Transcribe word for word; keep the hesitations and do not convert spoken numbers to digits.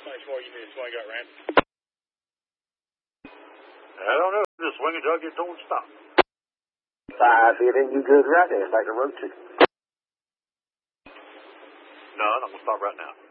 much more you need to swing out, Rand? I don't know. Just swing until I get told to stop. Five feet in, you good right there. It's like a road trip. No, I'm going to stop right now.